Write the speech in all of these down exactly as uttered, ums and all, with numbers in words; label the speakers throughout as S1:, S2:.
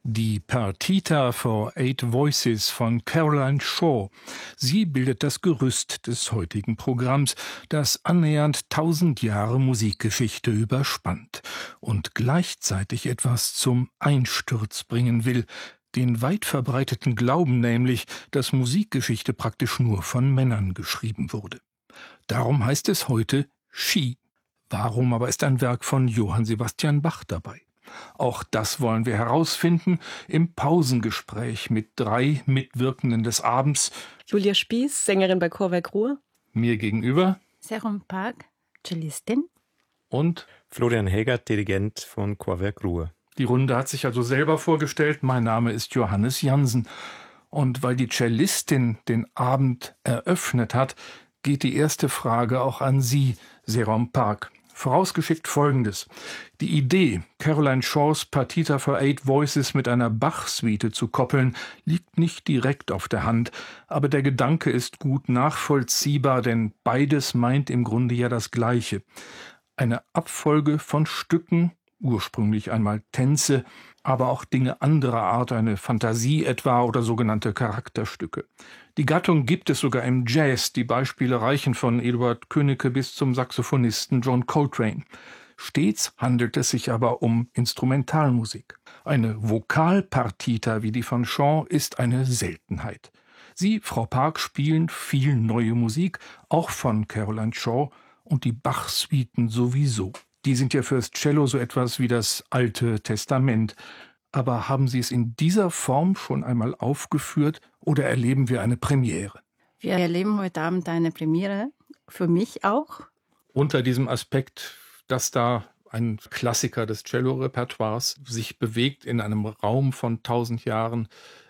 S1: Die Partita for Eight Voices von Caroline Shaw. Sie bildet das Gerüst des heutigen Programms, das annähernd tausend Jahre Musikgeschichte überspannt und gleichzeitig etwas zum Einsturz bringen will, den weit verbreiteten Glauben nämlich, dass Musikgeschichte praktisch nur von Männern geschrieben wurde. Darum heißt es heute She. Warum aber ist ein Werk von Johann Sebastian Bach dabei? Auch das wollen wir herausfinden im Pausengespräch mit drei Mitwirkenden des Abends.
S2: Julia Spieß, Sängerin bei Chorwerk Ruhr.
S1: Mir gegenüber
S3: Serum Park, Cellistin.
S1: Und
S4: Florian Helgert, Dirigent von Chorwerk Ruhr.
S1: Die Runde hat sich also selber vorgestellt. Mein Name ist Johannes Jansen. Und weil die Cellistin den Abend eröffnet hat, geht die erste Frage auch an Sie, Serum Park. Vorausgeschickt Folgendes. Die Idee, Caroline Shaws Partita for Eight Voices mit einer Bach-Suite zu koppeln, liegt nicht direkt auf der Hand, aber der Gedanke ist gut nachvollziehbar, denn beides meint im Grunde ja das Gleiche. Eine Abfolge von Stücken, ursprünglich einmal Tänze, aber auch Dinge anderer Art, eine Fantasie etwa oder sogenannte Charakterstücke. Die Gattung gibt es sogar im Jazz, die Beispiele reichen von Eduard Königke bis zum Saxophonisten John Coltrane. Stets handelt es sich aber um Instrumentalmusik. Eine Vokalpartita wie die von Shaw ist eine Seltenheit. Sie, Frau Park, spielen viel neue Musik, auch von Caroline Shaw, und die Bach-Suiten sowieso. Die sind ja fürs Cello so etwas wie das Alte Testament. Aber haben Sie es in dieser Form schon einmal aufgeführt oder erleben wir eine Premiere?
S3: Wir erleben heute Abend eine Premiere, für mich auch.
S1: Unter diesem Aspekt, dass da ein Klassiker des Cello-Repertoires sich bewegt in einem Raum von tausend Jahren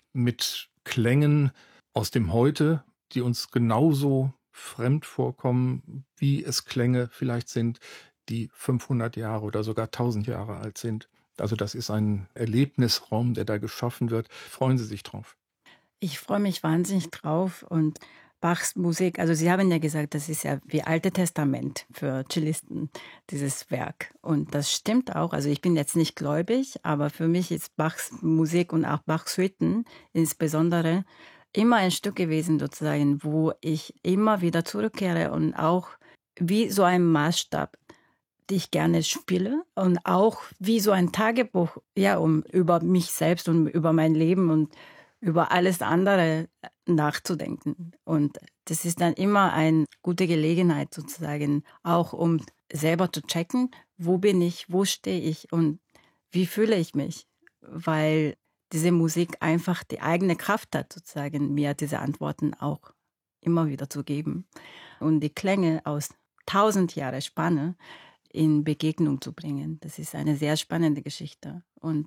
S1: mit Klängen aus dem Heute, die uns genauso fremd vorkommen, wie es Klänge vielleicht sind, die fünfhundert Jahre oder sogar tausend Jahre alt sind. Also das ist ein Erlebnisraum, der da geschaffen wird. Freuen Sie sich drauf?
S3: Ich freue mich wahnsinnig drauf. Und Bachs Musik, also Sie haben ja gesagt, das ist ja wie Alte Testament für Cellisten, dieses Werk. Und das stimmt auch. Also ich bin jetzt nicht gläubig, aber für mich ist Bachs Musik und auch Bachs Suiten insbesondere immer ein Stück gewesen, sozusagen, wo ich immer wieder zurückkehre und auch wie so ein Maßstab, die ich gerne spiele und auch wie so ein Tagebuch, ja, um über mich selbst und über mein Leben und über alles andere nachzudenken. Und das ist dann immer eine gute Gelegenheit sozusagen, auch um selber zu checken, wo bin ich, wo stehe ich und wie fühle ich mich, weil diese Musik einfach die eigene Kraft hat, sozusagen mir diese Antworten auch immer wieder zu geben und die Klänge aus tausend Jahre Spanne in Begegnung zu bringen. Das ist eine sehr spannende Geschichte. Und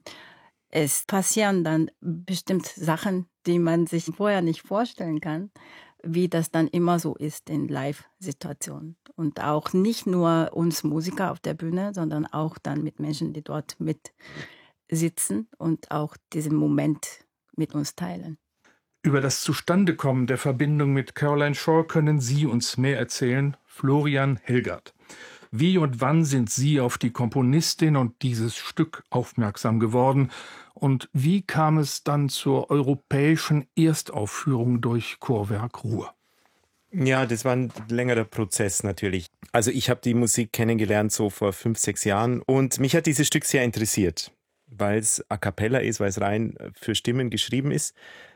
S3: es passieren dann bestimmt Sachen, die man sich vorher nicht vorstellen kann, wie das dann immer so ist in Live-Situationen. Und auch nicht nur uns Musiker auf der Bühne, sondern auch dann mit Menschen, die dort mit sitzen und auch diesen Moment mit uns teilen.
S1: Über das Zustandekommen der Verbindung mit Caroline Shaw können Sie uns mehr erzählen, Florian Helgert. Wie und wann sind Sie auf die Komponistin und dieses Stück aufmerksam geworden? Und wie kam es dann zur europäischen Erstaufführung durch Chorwerk Ruhr?
S4: Ja, das war ein längerer Prozess natürlich. Also ich habe die Musik kennengelernt so vor fünf, sechs Jahren und mich hat dieses Stück sehr interessiert, weil es a cappella ist, weil es rein für Stimmen geschrieben ist.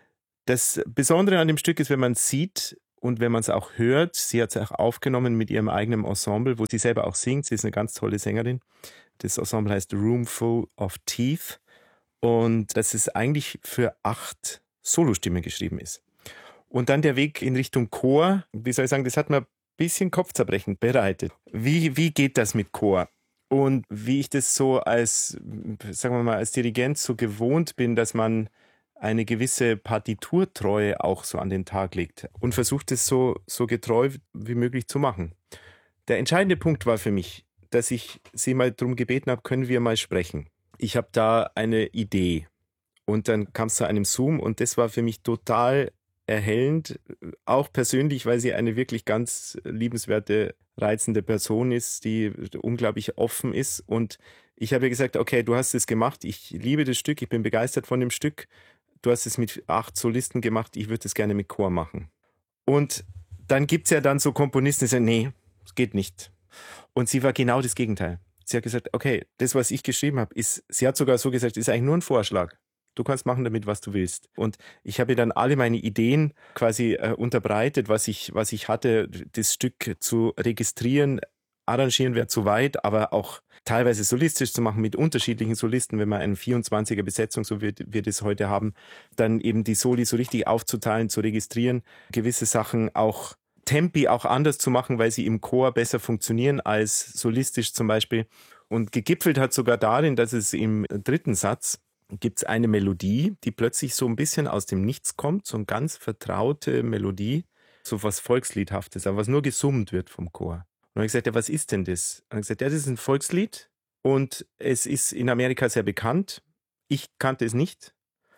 S4: Das Besondere an dem Stück ist, wenn man es sieht, und wenn man es auch hört, sie hat es auch aufgenommen mit ihrem eigenen Ensemble, wo sie selber auch singt. Sie ist eine ganz tolle Sängerin. Das Ensemble heißt Room Full of Teeth. Und das ist eigentlich für acht Solostimmen geschrieben ist. Und dann der Weg in Richtung Chor, wie soll ich sagen, das hat mir ein bisschen Kopfzerbrechen bereitet. Wie, wie geht das mit Chor? Und wie ich das so als, sagen wir mal, als Dirigent so gewohnt bin, dass man eine gewisse Partiturtreue auch so an den Tag legt und versucht es so, so getreu wie möglich zu machen. Der entscheidende Punkt war für mich, dass ich sie mal darum gebeten habe, können wir mal sprechen. Ich habe da eine Idee und dann kam es zu einem Zoom und das war für mich total erhellend, auch persönlich, weil sie eine wirklich ganz liebenswerte, reizende Person ist, die unglaublich offen ist und Ich habe ihr gesagt, okay, du hast es gemacht, ich liebe das Stück, ich bin begeistert von dem Stück. Du hast es mit acht Solisten gemacht, ich würde es gerne mit Chor machen. Und dann gibt es ja dann so Komponisten, die sagen, nee, es geht nicht. Und sie war genau das Gegenteil. Sie hat gesagt, okay, das, was ich geschrieben habe, ist, sie hat sogar so gesagt, ist eigentlich nur ein Vorschlag. Du kannst machen damit, was du willst. Und ich habe ihr dann alle meine Ideen quasi äh, unterbreitet, was ich, was ich hatte, das Stück zu registrieren. Arrangieren wäre zu weit, aber auch teilweise solistisch zu machen mit unterschiedlichen Solisten, wenn man eine vierundzwanziger Besetzung, so wie wir das heute haben, dann eben die Soli so richtig aufzuteilen, zu registrieren, gewisse Sachen auch Tempi auch anders zu machen, weil sie im Chor besser funktionieren als solistisch zum Beispiel. Und gegipfelt hat sogar darin, dass es im dritten Satz gibt es eine Melodie, die plötzlich so ein bisschen aus dem Nichts kommt, so eine ganz vertraute Melodie, so was Volksliedhaftes, aber was nur gesummt wird vom Chor. Und dann habe ich gesagt, ja, was ist denn das? Und dann habe ich gesagt, ja, das ist ein Volkslied und es ist in Amerika sehr bekannt. Ich kannte es nicht.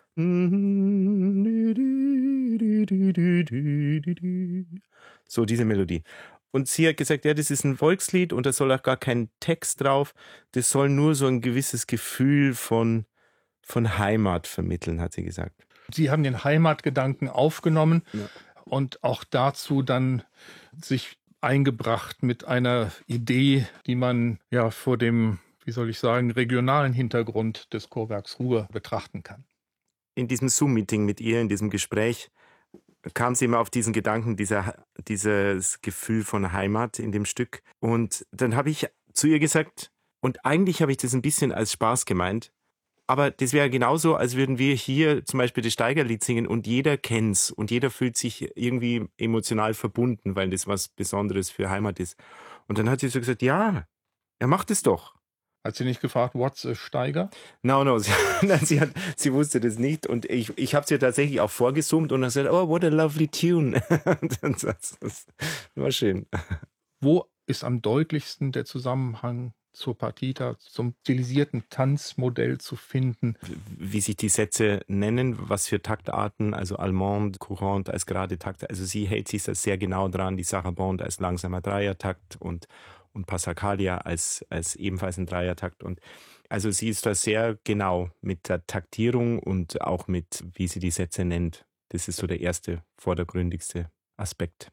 S4: So diese Melodie. Und sie hat gesagt, ja, das ist ein Volkslied und da soll auch gar kein Text drauf. Das soll nur so ein gewisses Gefühl von, von Heimat vermitteln, hat sie gesagt.
S1: Sie haben den Heimatgedanken aufgenommen
S4: Ja.
S1: und auch dazu dann sich eingebracht mit einer Idee, die man ja vor dem, wie soll ich sagen, regionalen Hintergrund des Chorwerks Ruhr betrachten kann.
S4: In diesem Zoom-Meeting mit ihr, in diesem Gespräch, kam sie immer auf diesen Gedanken, dieser, dieses Gefühl von Heimat in dem Stück. Und dann habe ich zu ihr gesagt, und eigentlich habe ich das ein bisschen als Spaß gemeint, aber das wäre genauso, als würden wir hier zum Beispiel das Steigerlied singen und jeder kennt's und jeder fühlt sich irgendwie emotional verbunden, weil das was Besonderes für Heimat ist. Und dann hat sie so gesagt, ja, er macht es doch.
S1: Hat sie nicht gefragt, what's a Steiger?
S4: No, no, sie, sie, hat, sie wusste das nicht und ich, ich habe sie tatsächlich auch vorgesummt und dann gesagt, oh, what a lovely tune. Das, das war schön.
S1: Wo ist am deutlichsten der Zusammenhang zur Partita, zum stilisierten Tanzmodell zu finden?
S4: Wie sich die Sätze nennen, was für Taktarten, also Allemande, Courante als gerade Takte. Also sie hält sich da sehr genau dran, die Sarabande als langsamer Dreiertakt und und Passacaglia als, als ebenfalls ein Dreiertakt. Und also sie ist da sehr genau mit der Taktierung und auch mit, wie sie die Sätze nennt. Das ist so der erste, vordergründigste Aspekt.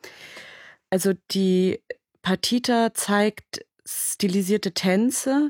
S2: Also die Partita zeigt stilisierte Tänze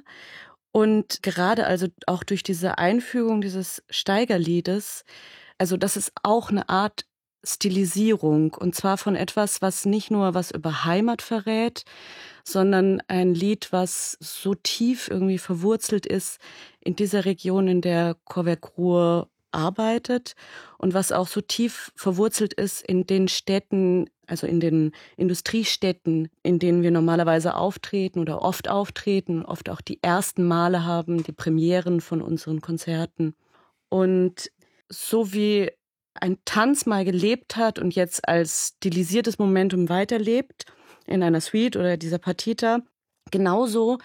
S2: und gerade also auch durch diese Einfügung dieses Steigerliedes, also das ist auch eine Art Stilisierung und zwar von etwas, was nicht nur was über Heimat verrät, sondern ein Lied, was so tief irgendwie verwurzelt ist in dieser Region, in der Chorwerk Ruhr arbeitet und was auch so tief verwurzelt ist in den Städten, also in den Industriestädten, in denen wir normalerweise auftreten oder oft auftreten, oft auch die ersten Male haben, die Premieren von unseren Konzerten. Und so wie ein Tanz mal gelebt hat und jetzt als stilisiertes Momentum weiterlebt, in einer Suite oder dieser Partita, genauso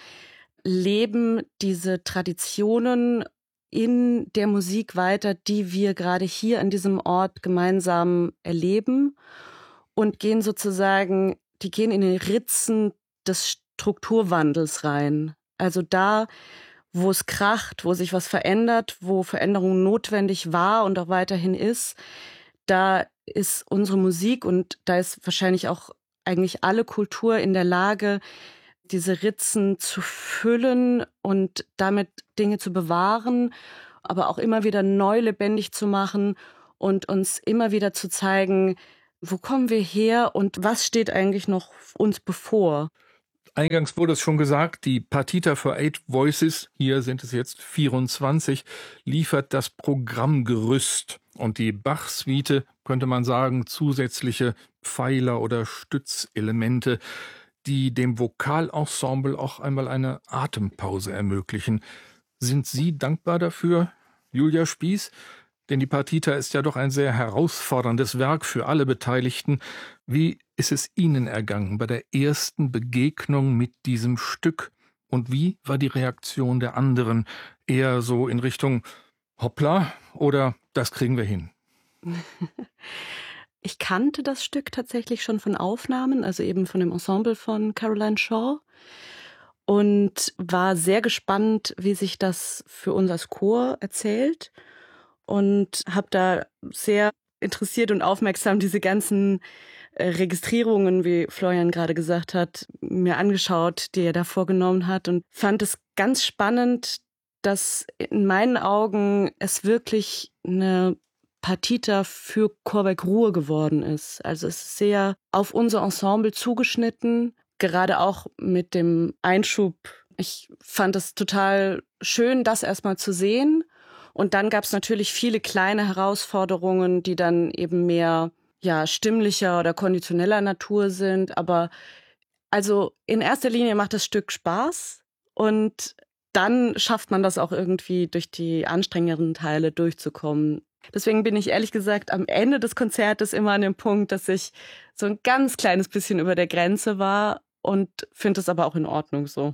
S2: leben diese Traditionen in der Musik weiter, die wir gerade hier an diesem Ort gemeinsam erleben und gehen sozusagen, die gehen in den Ritzen des Strukturwandels rein. Also da, wo es kracht, wo sich was verändert, wo Veränderung notwendig war und auch weiterhin ist, da ist unsere Musik und da ist wahrscheinlich auch eigentlich alle Kultur in der Lage, diese Ritzen zu füllen und damit Dinge zu bewahren, aber auch immer wieder neu lebendig zu machen und uns immer wieder zu zeigen, wo kommen wir her und was steht eigentlich noch uns bevor.
S1: Eingangs wurde es schon gesagt, die Partita for Eight Voices, hier sind es jetzt vierundzwanzig, liefert das Programmgerüst. Und die Bach-Suite, könnte man sagen, zusätzliche Pfeiler oder Stützelemente, die dem Vokalensemble auch einmal eine Atempause ermöglichen. Sind Sie dankbar dafür, Julia Spiess? Denn die Partita ist ja doch ein sehr herausforderndes Werk für alle Beteiligten. Wie ist es Ihnen ergangen bei der ersten Begegnung mit diesem Stück? Und wie war die Reaktion der anderen? Eher so in Richtung Hoppla oder das kriegen wir hin?
S2: Ich kannte das Stück tatsächlich schon von Aufnahmen, also eben von dem Ensemble von Caroline Shaw. und war sehr gespannt, wie sich das für uns als Chor erzählt und habe da sehr interessiert und aufmerksam diese ganzen äh, Registrierungen, wie Florian gerade gesagt hat, mir angeschaut, die er da vorgenommen hat und fand es ganz spannend, dass in meinen Augen es wirklich eine Partita für Chorwerk Ruhr geworden ist. Also es ist sehr auf unser Ensemble zugeschnitten, gerade auch mit dem Einschub. Ich fand es total schön, das erstmal zu sehen. Und dann gab es natürlich viele kleine Herausforderungen, die dann eben mehr ja, stimmlicher oder konditioneller Natur sind. Aber also in erster Linie macht das Stück Spaß und dann schafft man das auch irgendwie durch die anstrengenderen Teile durchzukommen. Deswegen bin ich ehrlich gesagt am Ende des Konzertes immer an dem Punkt, dass ich so ein ganz kleines bisschen über der Grenze war und finde es aber auch in Ordnung so.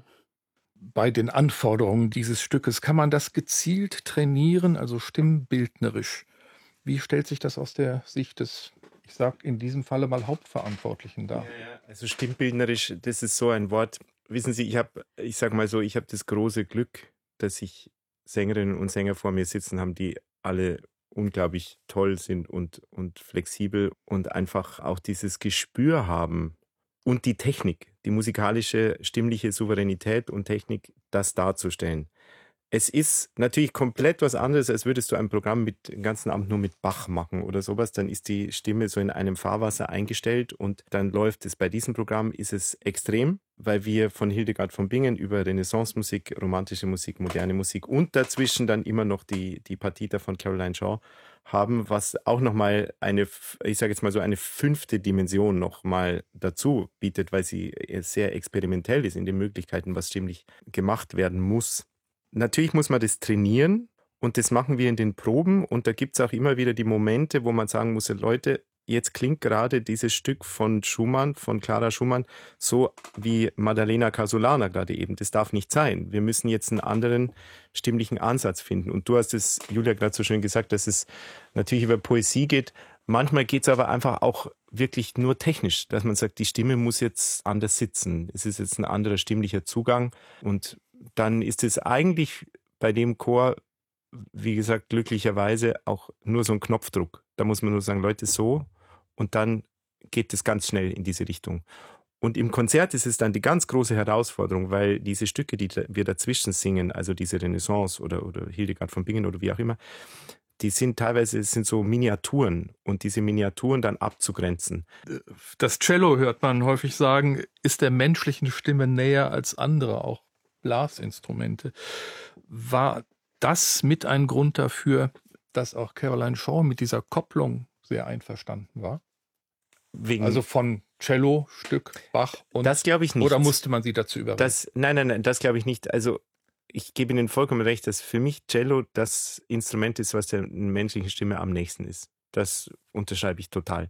S1: Bei den Anforderungen dieses Stückes kann man das gezielt trainieren, also stimmbildnerisch. Wie stellt sich das aus der Sicht des, ich sage in diesem Falle mal Hauptverantwortlichen dar?
S4: Ja, ja. Also stimmbildnerisch, das ist so ein Wort. Wissen Sie, ich habe, ich sage mal so, ich habe das große Glück, dass ich Sängerinnen und Sänger vor mir sitzen haben, die alle unglaublich toll sind und, und flexibel und einfach auch dieses Gespür haben und die Technik, die musikalische, stimmliche Souveränität und Technik, das darzustellen. Es ist natürlich komplett was anderes, als würdest du ein Programm mit den ganzen Abend nur mit Bach machen oder sowas. Dann ist die Stimme so in einem Fahrwasser eingestellt und dann läuft es. Bei diesem Programm ist es extrem, weil wir von Hildegard von Bingen über Renaissance-Musik, romantische Musik, moderne Musik und dazwischen dann immer noch die, die Partita von Caroline Shaw haben, was auch nochmal eine, ich sage jetzt mal so eine fünfte Dimension nochmal dazu bietet, weil sie sehr experimentell ist in den Möglichkeiten, was stimmlich gemacht werden muss. Natürlich muss man das trainieren und das machen wir in den Proben und da gibt es auch immer wieder die Momente, wo man sagen muss, Leute, jetzt klingt gerade dieses Stück von Schumann, von Clara Schumann, so wie Maddalena Casolana gerade eben. Das darf nicht sein. Wir müssen jetzt einen anderen stimmlichen Ansatz finden. Und du hast es, Julia, gerade so schön gesagt, dass es natürlich über Poesie geht. Manchmal geht es aber einfach auch wirklich nur technisch, dass man sagt, die Stimme muss jetzt anders sitzen. Es ist jetzt ein anderer stimmlicher Zugang und dann ist es eigentlich bei dem Chor, wie gesagt, glücklicherweise auch nur so ein Knopfdruck. Da muss man nur sagen, Leute, so, und dann geht es ganz schnell in diese Richtung. Und im Konzert ist es dann die ganz große Herausforderung, weil diese Stücke, die wir dazwischen singen, also diese Renaissance oder, oder Hildegard von Bingen oder wie auch immer, die sind teilweise sind so Miniaturen und diese Miniaturen dann abzugrenzen.
S1: Das Cello, hört man häufig sagen, ist der menschlichen Stimme näher als andere, auch Blasinstrumente. War das mit ein Grund dafür, dass auch Caroline Shaw mit dieser Kopplung sehr einverstanden war?
S4: Wegen
S1: also von Cello, Stück, Bach und
S4: das glaube ich nicht.
S1: Oder musste man sie dazu überreden?
S4: Das, nein, nein, nein, das glaube ich nicht. Also ich gebe Ihnen vollkommen recht, dass für mich Cello das Instrument ist, was der menschlichen Stimme am nächsten ist. Das unterschreibe ich total.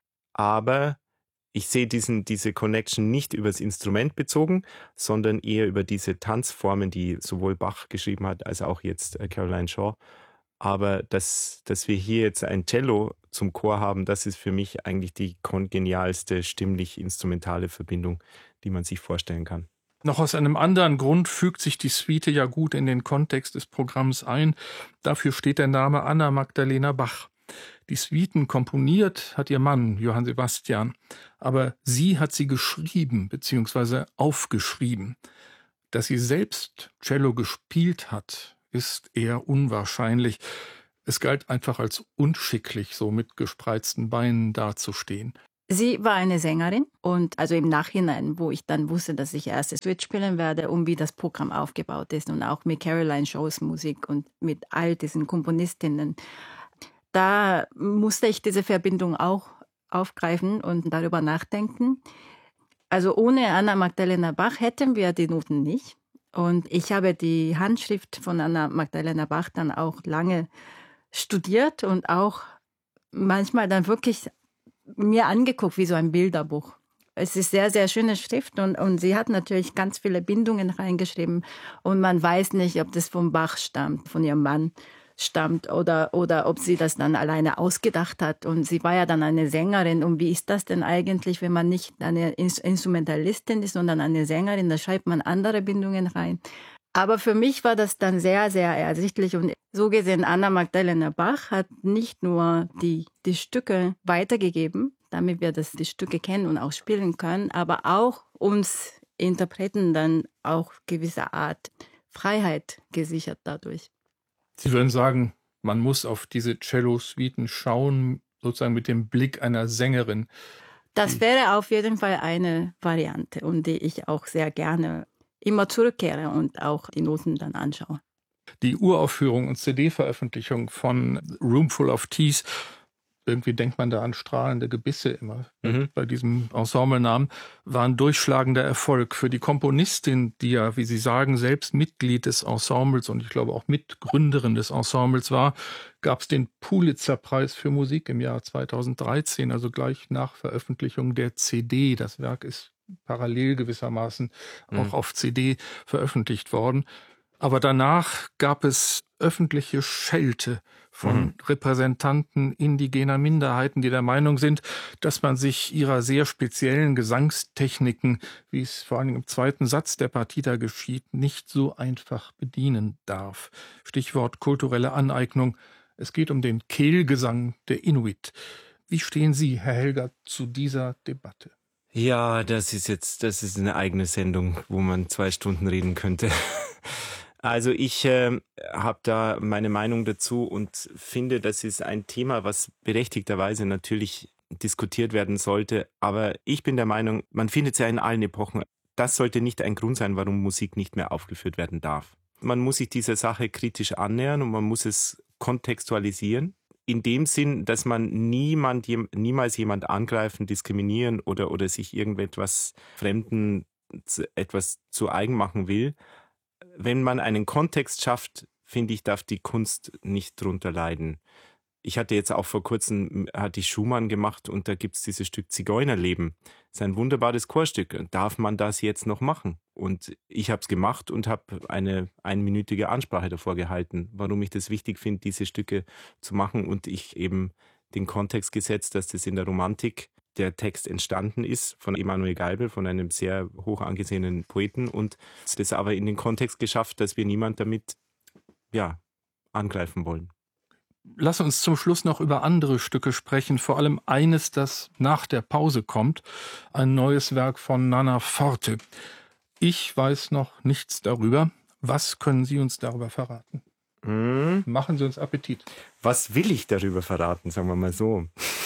S4: Aber ich sehe diesen, diese Connection nicht über das Instrument bezogen, sondern eher über diese Tanzformen, die sowohl Bach geschrieben hat, als auch jetzt Caroline Shaw. Aber dass, dass wir hier jetzt ein Cello zum Chor haben, das ist für mich eigentlich die kongenialste stimmlich-instrumentale Verbindung, die man sich vorstellen kann.
S1: Noch aus einem anderen Grund fügt sich die Suite ja gut in den Kontext des Programms ein. Dafür steht der Name Anna Magdalena Bach. Die Suiten komponiert hat ihr Mann, Johann Sebastian, aber sie hat sie geschrieben bzw. aufgeschrieben. Dass sie selbst Cello gespielt hat, ist eher unwahrscheinlich. Es galt einfach als unschicklich, so mit gespreizten Beinen dazustehen.
S3: Sie war eine Sängerin und also im Nachhinein, wo ich dann wusste, dass ich erst das Duett spielen werde, um wie das Programm aufgebaut ist und auch mit Caroline Shaws Musik und mit all diesen Komponistinnen, da musste ich diese Verbindung auch aufgreifen und darüber nachdenken. Also ohne Anna Magdalena Bach hätten wir die Noten nicht. Und ich habe die Handschrift von Anna Magdalena Bach dann auch lange studiert und auch manchmal dann wirklich mir angeguckt wie so ein Bilderbuch. Es ist sehr, sehr schöne Schrift und, und sie hat natürlich ganz viele Bindungen reingeschrieben und man weiß nicht, ob das von Bach stammt, von ihrem Mann stammt oder, oder ob sie das dann alleine ausgedacht hat. Und sie war ja dann eine Sängerin. Und wie ist das denn eigentlich, wenn man nicht eine Instrumentalistin ist, sondern eine Sängerin? Da schreibt man andere Bindungen rein. Aber für mich war das dann sehr, sehr ersichtlich. Und so gesehen, Anna Magdalena Bach hat nicht nur die, die Stücke weitergegeben, damit wir das, die Stücke kennen und auch spielen können, aber auch uns Interpreten dann auch gewisse Art Freiheit gesichert dadurch.
S1: Sie würden sagen, man muss auf diese Cello-Suiten schauen, sozusagen mit dem Blick einer Sängerin.
S3: Das wäre auf jeden Fall eine Variante und die ich auch sehr gerne immer zurückkehre und auch die Noten dann anschaue.
S1: Die Uraufführung und C D-Veröffentlichung von Roomful of Teas, irgendwie denkt man da an strahlende Gebisse immer mhm. bei diesem Ensemblenamen, war ein durchschlagender Erfolg. Für die Komponistin, die ja, wie Sie sagen, selbst Mitglied des Ensembles und ich glaube auch Mitgründerin des Ensembles war, gab es den Pulitzer-Preis für Musik im Jahr zweitausenddreizehn, also gleich nach Veröffentlichung der C D. Das Werk ist parallel gewissermaßen mhm. auch auf C D veröffentlicht worden. Aber danach gab es öffentliche Schelte von mhm. Repräsentanten indigener Minderheiten, die der Meinung sind, dass man sich ihrer sehr speziellen Gesangstechniken, wie es vor allem im zweiten Satz der Partita geschieht, nicht so einfach bedienen darf. Stichwort kulturelle Aneignung. Es geht um den Kehlgesang der Inuit. Wie stehen Sie, Herr Helger, zu dieser Debatte?
S4: Ja, das ist jetzt, das ist eine eigene Sendung, wo man zwei Stunden reden könnte. Also ich äh, habe da meine Meinung dazu und finde, das ist ein Thema, was berechtigterweise natürlich diskutiert werden sollte. Aber ich bin der Meinung, man findet es ja in allen Epochen. Das sollte nicht ein Grund sein, warum Musik nicht mehr aufgeführt werden darf. Man muss sich dieser Sache kritisch annähern und man muss es kontextualisieren. In dem Sinn, dass man niemand, niemals jemand angreifen, diskriminieren oder, oder sich irgendetwas Fremden etwas zu eigen machen will. Wenn man einen Kontext schafft, finde ich, darf die Kunst nicht drunter leiden. Ich hatte jetzt auch vor kurzem, hatte ich Schumann gemacht und da gibt es dieses Stück Zigeunerleben. Das ist ein wunderbares Chorstück. Darf man das jetzt noch machen? Und ich habe es gemacht und habe eine einminütige Ansprache davor gehalten, warum ich das wichtig finde, diese Stücke zu machen und ich eben den Kontext gesetzt, dass das in der Romantik der Text entstanden ist von Emanuel Geibel, von einem sehr hoch angesehenen Poeten und das aber in den Kontext geschafft, dass wir niemand damit ja, angreifen wollen.
S1: Lass uns zum Schluss noch über andere Stücke sprechen, vor allem eines, das nach der Pause kommt, ein neues Werk von Nana Forte. Ich weiß noch nichts darüber. Was können Sie uns darüber verraten?
S4: Hm?
S1: Machen Sie uns Appetit.
S4: Was will ich darüber verraten, sagen wir mal so.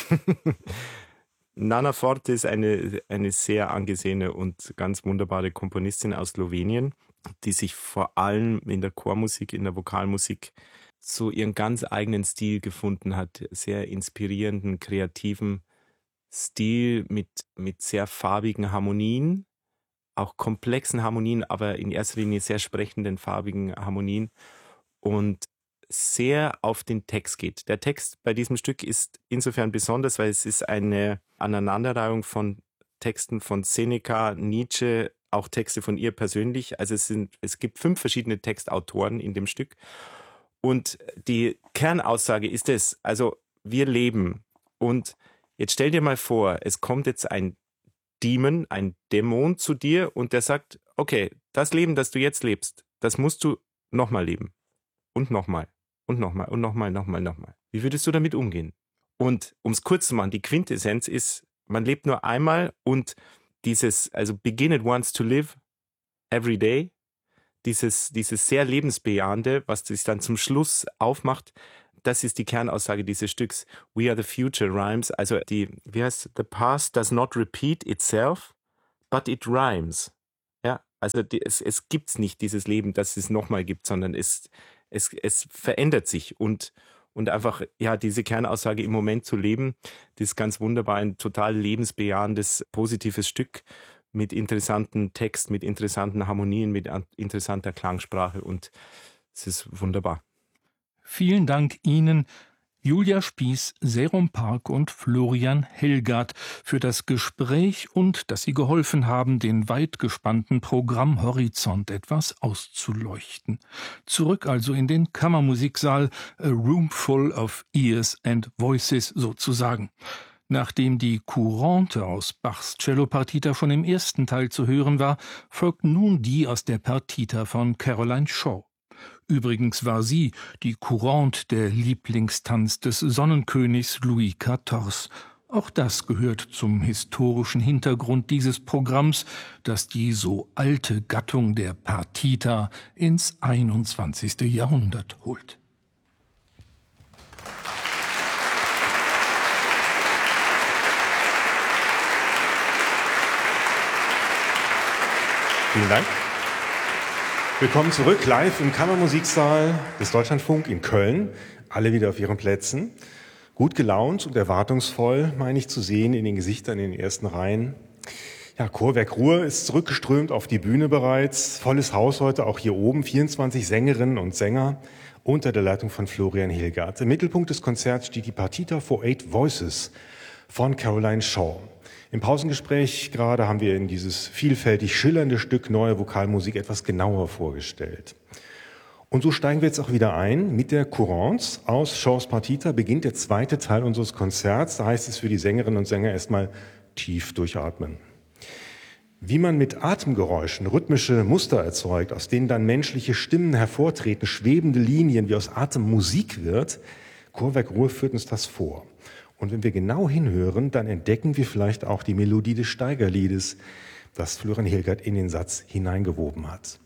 S4: Nana Forte ist eine, eine sehr angesehene und ganz wunderbare Komponistin aus Slowenien, die sich vor allem in der Chormusik, in der Vokalmusik so ihren ganz eigenen Stil gefunden hat. Sehr inspirierenden, kreativen Stil mit, mit sehr farbigen Harmonien, auch komplexen Harmonien, aber in erster Linie sehr sprechenden, farbigen Harmonien und sehr auf den Text geht. Der Text bei diesem Stück ist insofern besonders, weil es ist eine Aneinanderreihung von Texten von Seneca, Nietzsche, auch Texte von ihr persönlich. Also es sind, es gibt fünf verschiedene Textautoren in dem Stück. Und die Kernaussage ist es, also wir leben. Und jetzt stell dir mal vor, es kommt jetzt ein Dämon, ein Dämon zu dir und der sagt, okay, das Leben, das du jetzt lebst, das musst du nochmal leben. Und nochmal. Und nochmal. Und nochmal, nochmal, nochmal. Wie würdest du damit umgehen? Und um es kurz zu machen, die Quintessenz ist, man lebt nur einmal und dieses, also begin it once to live every day, dieses, dieses sehr lebensbejahende, was sich dann zum Schluss aufmacht, das ist die Kernaussage dieses Stücks. We are the future rhymes. Also die, wie heißt, the past does not repeat itself, but it rhymes. Ja, also die, es, es gibt nicht dieses Leben, das es nochmal gibt, sondern es, es, es verändert sich und Und einfach, ja, diese Kernaussage im Moment zu leben, das ist ganz wunderbar, ein total lebensbejahendes, positives Stück mit interessanten Text, mit interessanten Harmonien, mit interessanter Klangsprache und es ist wunderbar.
S1: Vielen Dank Ihnen. Julia Spieß, Serum Park und Florian Hilgert für das Gespräch und dass sie geholfen haben, den weit gespannten Programmhorizont etwas auszuleuchten. Zurück also in den Kammermusiksaal, a room full of ears and voices sozusagen. Nachdem die Courante aus Bachs Cellopartita schon im ersten Teil zu hören war, folgt nun die aus der Partita von Caroline Shaw. Übrigens war sie die Courante der Lieblingstanz des Sonnenkönigs Louis quatorze. Auch das gehört zum historischen Hintergrund dieses Programms, das die so alte Gattung der Partita ins einundzwanzigste. Jahrhundert holt.
S5: Vielen Dank. Willkommen zurück, live im Kammermusiksaal des Deutschlandfunk in Köln. Alle wieder auf ihren Plätzen. Gut gelaunt und erwartungsvoll, meine ich, zu sehen in den Gesichtern in den ersten Reihen. Ja, Chorwerk Ruhr ist zurückgeströmt auf die Bühne bereits. Volles Haus heute, auch hier oben. vierundzwanzig Sängerinnen und Sänger unter der Leitung von Florian Hilgert. Im Mittelpunkt des Konzerts steht die Partita for Eight Voices von Caroline Shaw. Im Pausengespräch gerade haben wir in dieses vielfältig schillernde Stück Neue Vokalmusik etwas genauer vorgestellt. Und so steigen wir jetzt auch wieder ein. Mit der Courante aus Shaws Partita beginnt der zweite Teil unseres Konzerts. Da heißt es für die Sängerinnen und Sänger erstmal tief durchatmen. Wie man mit Atemgeräuschen rhythmische Muster erzeugt, aus denen dann menschliche Stimmen hervortreten, schwebende Linien, wie aus Atem Musik wird, Chorwerk Ruhr führt uns das vor. Und wenn wir genau hinhören, dann entdecken wir vielleicht auch die Melodie des Steigerliedes, das Florian Hilgert in den Satz hineingewoben hat.